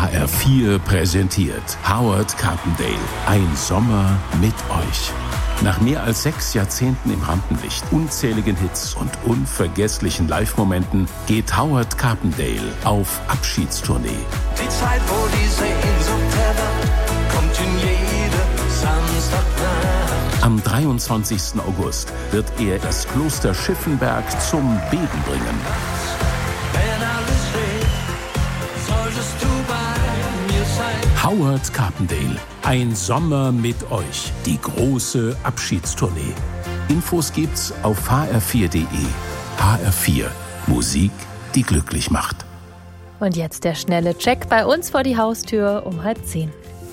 HR4 präsentiert Howard Carpendale. Ein Sommer mit euch. Nach mehr als 6 Jahrzehnten im Rampenlicht, unzähligen Hits und unvergesslichen Live-Momenten geht Howard Carpendale auf Abschiedstournee. Die Zeit, wo die Sehnsucht herbert, kommt in jede Samstagnacht. Am 23. August wird er das Kloster Schiffenberg zum Beben bringen. Wenn alles steht, solltest du bei mir sein. Howard Carpendale, ein Sommer mit euch. Die große Abschiedstournee. Infos gibt's auf hr4.de. HR4, Musik, die glücklich macht. Und jetzt der schnelle Check bei uns vor die Haustür um 9:30.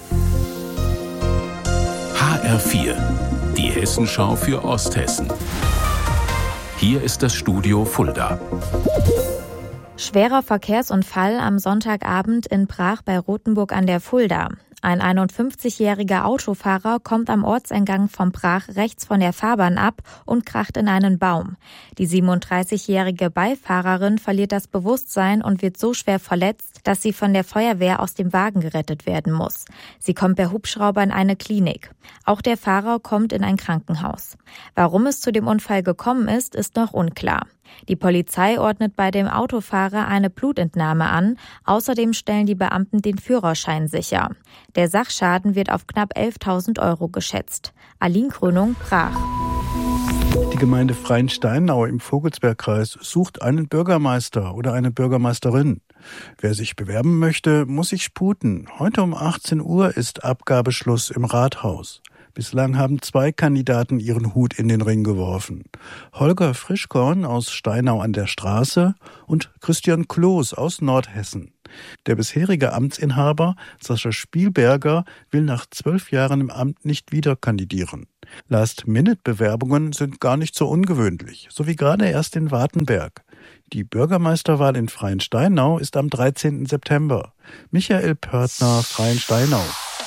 HR4, die Hessenschau für Osthessen. Hier ist das Studio Fulda. Schwerer Verkehrsunfall am Sonntagabend in Brach bei Rothenburg an der Fulda. Ein 51-jähriger Autofahrer kommt am Ortseingang von Brach rechts von der Fahrbahn ab und kracht in einen Baum. Die 37-jährige Beifahrerin verliert das Bewusstsein und wird so schwer verletzt, dass sie von der Feuerwehr aus dem Wagen gerettet werden muss. Sie kommt per Hubschrauber in eine Klinik. Auch der Fahrer kommt in ein Krankenhaus. Warum es zu dem Unfall gekommen ist, ist noch unklar. Die Polizei ordnet bei dem Autofahrer eine Blutentnahme an. Außerdem stellen die Beamten den Führerschein sicher. Der Sachschaden wird auf knapp 11.000 € geschätzt. Aline Krönung, Brach. Die Gemeinde Freiensteinau im Vogelsbergkreis sucht einen Bürgermeister oder eine Bürgermeisterin. Wer sich bewerben möchte, muss sich sputen. Heute um 18 Uhr ist Abgabeschluss im Rathaus. Bislang haben 2 Kandidaten ihren Hut in den Ring geworfen. Holger Frischkorn aus Steinau an der Straße und Christian Kloß aus Nordhessen. Der bisherige Amtsinhaber, Sascha Spielberger, will nach 12 Jahren im Amt nicht wieder kandidieren. Last-Minute-Bewerbungen sind gar nicht so ungewöhnlich, so wie gerade erst in Wartenberg. Die Bürgermeisterwahl in Freiensteinau ist am 13. September. Michael Pörtner, Freiensteinau.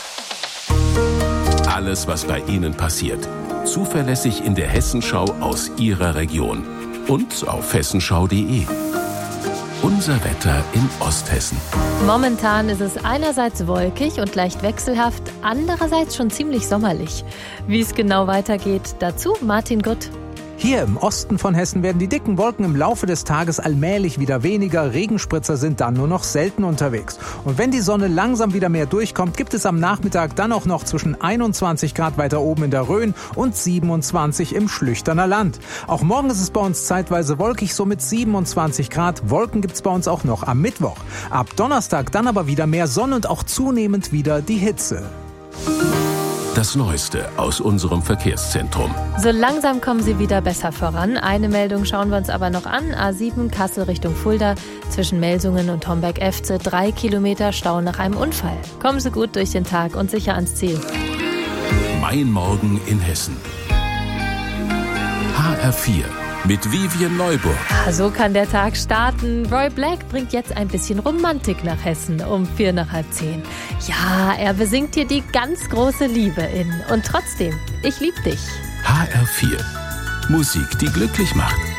Alles, was bei Ihnen passiert. Zuverlässig in der Hessenschau aus Ihrer Region. Und auf hessenschau.de. Unser Wetter in Osthessen. Momentan ist es einerseits wolkig und leicht wechselhaft, andererseits schon ziemlich sommerlich. Wie es genau weitergeht, dazu Martin Gutt. Hier im Osten von Hessen werden die dicken Wolken im Laufe des Tages allmählich wieder weniger. Regenspritzer sind dann nur noch selten unterwegs. Und wenn die Sonne langsam wieder mehr durchkommt, gibt es am Nachmittag dann auch noch zwischen 21 Grad weiter oben in der Rhön und 27 im Schlüchterner Land. Auch morgen ist es bei uns zeitweise wolkig, so mit 27 Grad. Wolken gibt es bei uns auch noch am Mittwoch. Ab Donnerstag dann aber wieder mehr Sonne und auch zunehmend wieder die Hitze. Das Neueste aus unserem Verkehrszentrum. So langsam kommen sie wieder besser voran. Eine Meldung schauen wir uns aber noch an. A7 Kassel Richtung Fulda. Zwischen Melsungen und Homberg-Efze 3 Kilometer Stau nach einem Unfall. Kommen Sie gut durch den Tag und sicher ans Ziel. Mein Morgen in Hessen. HR4 mit Vivian Neuburg. So kann der Tag starten. Roy Black bringt jetzt ein bisschen Romantik nach Hessen um 9:45. Ja, er besingt hier die ganz große Liebe in Und trotzdem, ich lieb dich. HR4. Musik, die glücklich macht.